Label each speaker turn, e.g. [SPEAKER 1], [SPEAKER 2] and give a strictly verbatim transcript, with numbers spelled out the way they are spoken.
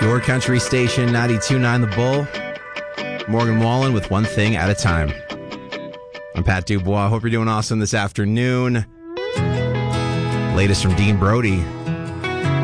[SPEAKER 1] Your country station, ninety-two point nine The Bull. Morgan Wallen with One Thing at a Time. I'm Pat Dubois. Hope you're doing awesome this afternoon. Latest from Dean Brody.